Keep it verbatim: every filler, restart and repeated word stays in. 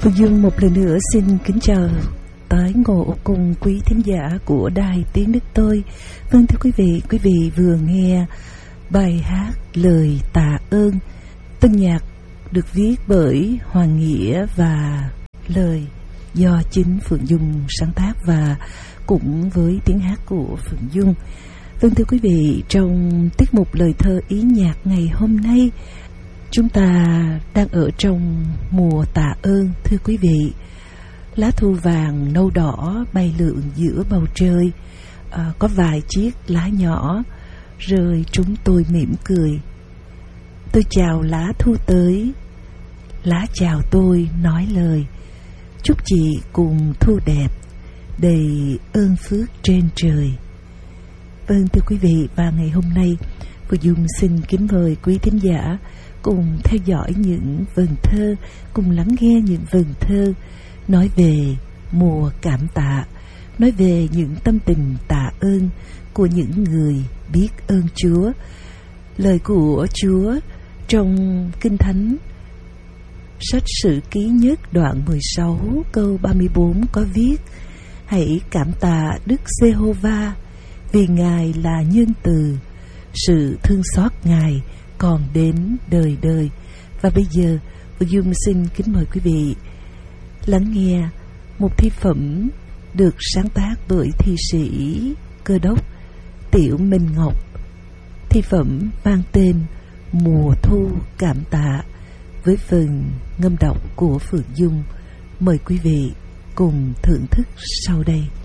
Phương Dung một lần nữa xin kính chào tới ngộ cùng quý thính giả của Đài Tiếng Nước Tôi. Vâng, thưa quý vị, quý vị vừa nghe bài hát Lời Tạ Ơn, tân nhạc được viết bởi Hoàng Nghĩa và lời do chính Phượng Dung sáng tác và cũng với tiếng hát của Phượng Dung. Vâng, thưa quý vị, trong tiết mục lời thơ ý nhạc ngày hôm nay, chúng ta đang ở trong mùa tạ ơn. Thưa quý vị, lá thu vàng nâu đỏ bay lượn giữa bầu trời, à, có vài chiếc lá nhỏ rơi trúng tôi mỉm cười. Tôi chào lá thu tới, lá chào tôi nói lời chúc chị cùng thu đẹp, đầy ơn phước trên trời. Vâng, thưa quý vị, và ngày hôm nay Cô Dung xin kính mời quý thính giả cùng theo dõi những vần thơ, cùng lắng nghe những vần thơ nói về mùa cảm tạ, nói về những tâm tình tạ ơn của những người biết ơn Chúa. Lời của Chúa trong Kinh Thánh, sách Sử Ký Nhất đoạn mười sáu câu ba mươi bốn có viết: hãy cảm tạ Đức Giê-hô-va, vì Ngài là nhân từ, sự thương xót Ngài còn đến đời đời. Và bây giờ Cô Dung xin kính mời quý vị lắng nghe một thi phẩm được sáng tác bởi thi sĩ Cơ Đốc Tiểu Minh Ngọc. Thi phẩm mang tên Mùa Thu Cảm Tạ, với phần ngâm đọc của Phượng Dung. Mời quý vị cùng thưởng thức sau đây.